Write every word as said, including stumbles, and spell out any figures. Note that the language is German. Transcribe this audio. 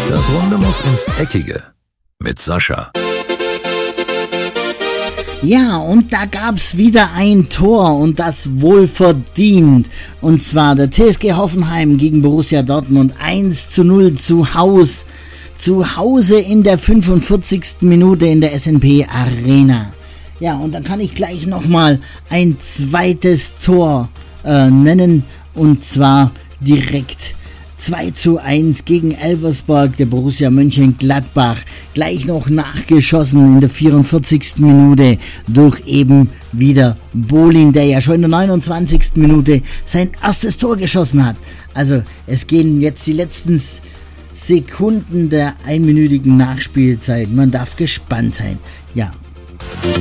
Das Runde muss ins Eckige. Mit Sascha. Ja, und da gab's wieder ein Tor und das wohlverdient. Und zwar der T S G Hoffenheim gegen Borussia Dortmund eins zu null zu Haus. Zu Hause in der fünfundvierzigsten Minute in der S N P Arena. Ja, und dann kann ich gleich nochmal ein zweites Tor äh, nennen. Und zwar direkt zwei zu eins gegen Elversberg, der Borussia Mönchengladbach. Gleich noch nachgeschossen in der vierundvierzigsten Minute durch eben wieder Bolin, der ja schon in der neunundzwanzigsten Minute sein erstes Tor geschossen hat. Also es gehen jetzt die letzten Sekunden der einminütigen Nachspielzeit. Man darf gespannt sein. Ja.